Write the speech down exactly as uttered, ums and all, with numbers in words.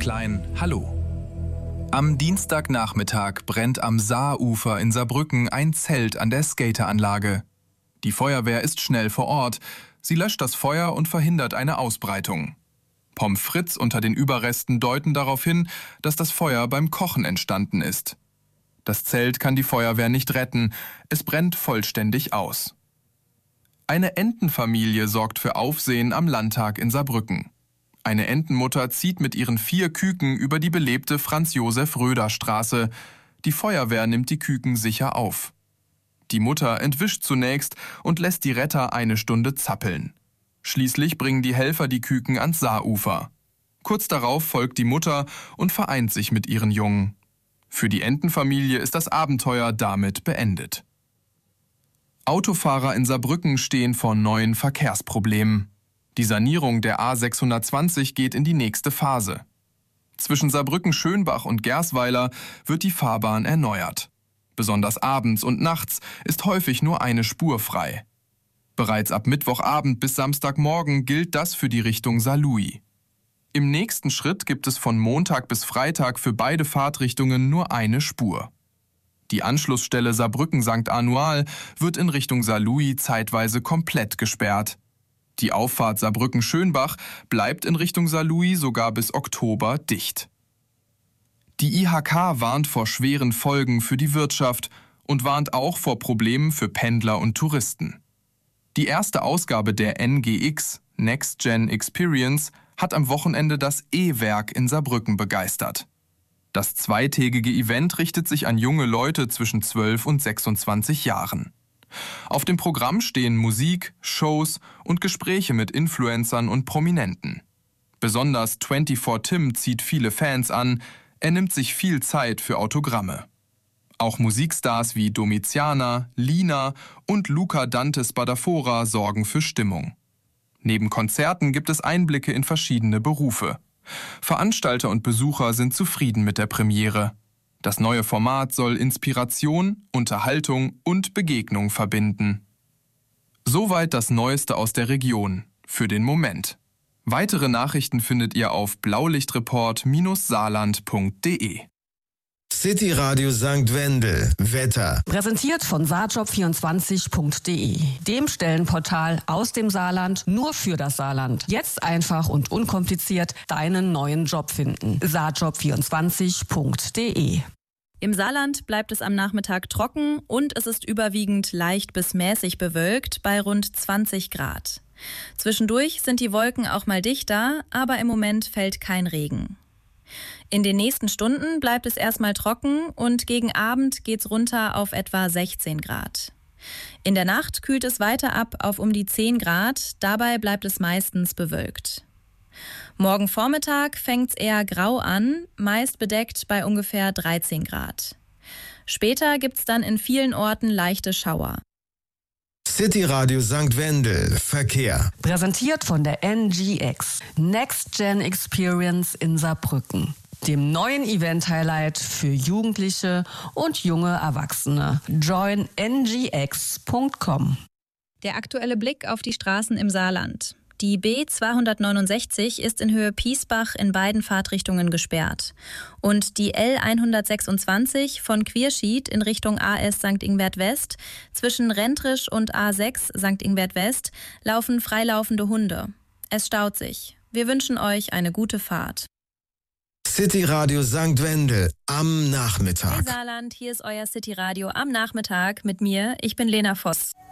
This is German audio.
Klein, hallo. Am Dienstagnachmittag brennt am Saarufer in Saarbrücken ein Zelt an der Skateranlage. Die Feuerwehr ist schnell vor Ort. Sie löscht das Feuer und verhindert eine Ausbreitung. Pommes frites unter den Überresten deuten darauf hin, dass das Feuer beim Kochen entstanden ist. Das Zelt kann die Feuerwehr nicht retten. Es brennt vollständig aus. Eine Entenfamilie sorgt für Aufsehen am Landtag in Saarbrücken. Eine Entenmutter zieht mit ihren vier Küken über die belebte Franz-Josef-Röder-Straße. Die Feuerwehr nimmt die Küken sicher auf. Die Mutter entwischt zunächst und lässt die Retter eine Stunde zappeln. Schließlich bringen die Helfer die Küken ans Saarufer. Kurz darauf folgt die Mutter und vereint sich mit ihren Jungen. Für die Entenfamilie ist das Abenteuer damit beendet. Autofahrer in Saarbrücken stehen vor neuen Verkehrsproblemen. Die Sanierung der A sechshundertzwanzig geht in die nächste Phase. Zwischen Saarbrücken-Schönbach und Gersweiler wird die Fahrbahn erneuert. Besonders abends und nachts ist häufig nur eine Spur frei. Bereits ab Mittwochabend bis Samstagmorgen gilt das für die Richtung Saarlouis. Im nächsten Schritt gibt es von Montag bis Freitag für beide Fahrtrichtungen nur eine Spur. Die Anschlussstelle Saarbrücken-Sankt Anual wird in Richtung Saarlouis zeitweise komplett gesperrt. Die Auffahrt Saarbrücken-Schönbach bleibt in Richtung Saarlouis sogar bis Oktober dicht. Die I H K warnt vor schweren Folgen für die Wirtschaft und warnt auch vor Problemen für Pendler und Touristen. Die erste Ausgabe der N G X, Next Gen Experience, hat am Wochenende das E-Werk in Saarbrücken begeistert. Das zweitägige Event richtet sich an junge Leute zwischen zwölf und sechsundzwanzig Jahren. Auf dem Programm stehen Musik, Shows und Gespräche mit Influencern und Prominenten. Besonders vierundzwanzig Tim zieht viele Fans an, er nimmt sich viel Zeit für Autogramme. Auch Musikstars wie Domiziana, Lina und Luca Dante Spadafora sorgen für Stimmung. Neben Konzerten gibt es Einblicke in verschiedene Berufe. Veranstalter und Besucher sind zufrieden mit der Premiere. Das neue Format soll Inspiration, Unterhaltung und Begegnung verbinden. Soweit das Neueste aus der Region, für den Moment. Weitere Nachrichten findet ihr auf blaulichtreport Bindestrich saarland Punkt de. City Radio Sankt Wendel. Wetter. Präsentiert von saarjob vierundzwanzig Punkt de, dem Stellenportal aus dem Saarland nur für das Saarland. Jetzt einfach und unkompliziert deinen neuen Job finden. saarjob vierundzwanzig Punkt de. Im Saarland bleibt es am Nachmittag trocken und es ist überwiegend leicht bis mäßig bewölkt bei rund zwanzig Grad. Zwischendurch sind die Wolken auch mal dichter, aber im Moment fällt kein Regen. In den nächsten Stunden bleibt es erstmal trocken und gegen Abend geht's runter auf etwa sechzehn Grad. In der Nacht kühlt es weiter ab auf um die zehn Grad, dabei bleibt es meistens bewölkt. Morgen Vormittag fängt's eher grau an, meist bedeckt bei ungefähr dreizehn Grad. Später gibt's dann in vielen Orten leichte Schauer. City Radio Sankt Wendel. Verkehr. Präsentiert von der N G X, Next Gen Experience in Saarbrücken, dem neuen Event-Highlight für Jugendliche und junge Erwachsene. join n g x punkt com. Der aktuelle Blick auf die Straßen im Saarland. Die B zweihundertneunundsechzig ist in Höhe Piesbach in beiden Fahrtrichtungen gesperrt. Und die L hundertsechsundzwanzig von Quierschied in Richtung A S Sankt Ingbert West zwischen Rentrisch und A sechs Sankt Ingbert West laufen freilaufende Hunde. Es staut sich. Wir wünschen euch eine gute Fahrt. City Radio Sankt Wendel am Hey Nachmittag. Saarland, hier ist euer City Radio am Nachmittag mit mir. Ich bin Lena Voss.